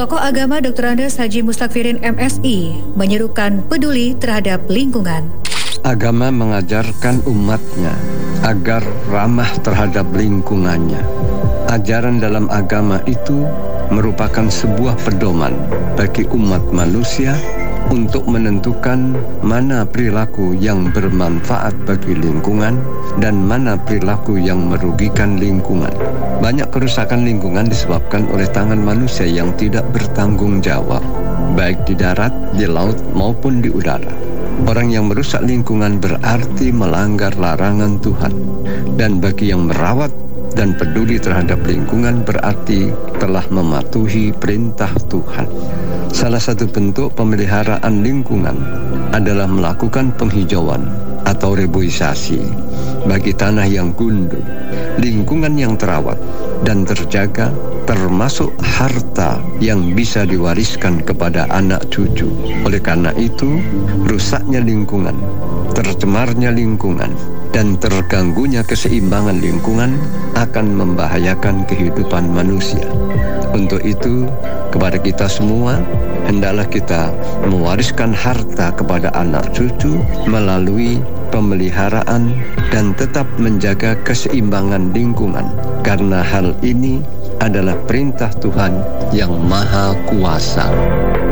Tokoh agama Dr. Andes Haji Mustakfirin MSI menyerukan peduli terhadap lingkungan. Agama mengajarkan umatnya agar ramah terhadap lingkungannya. Ajaran dalam agama itu merupakan sebuah pedoman bagi umat manusia untuk menentukan mana perilaku yang bermanfaat bagi lingkungan dan mana perilaku yang merugikan lingkungan. Banyak kerusakan lingkungan disebabkan oleh tangan manusia yang tidak bertanggung jawab, baik di darat, di laut, maupun di udara. Orang yang merusak lingkungan berarti melanggar larangan Tuhan. Dan bagi yang merawat dan peduli terhadap lingkungan berarti telah mematuhi perintah Tuhan. Salah satu bentuk pemeliharaan lingkungan adalah melakukan penghijauan atau reboisasi bagi tanah yang gundul. Lingkungan yang terawat dan terjaga termasuk harta yang bisa diwariskan kepada anak cucu. Oleh karena itu, rusaknya lingkungan, tercemarnya lingkungan, dan terganggunya keseimbangan lingkungan akan membahayakan kehidupan manusia. Untuk itu, kepada kita semua, hendaklah kita mewariskan harta kepada anak cucu melalui pemeliharaan dan tetap menjaga keseimbangan lingkungan. Karena hal ini adalah perintah Tuhan yang Maha Kuasa.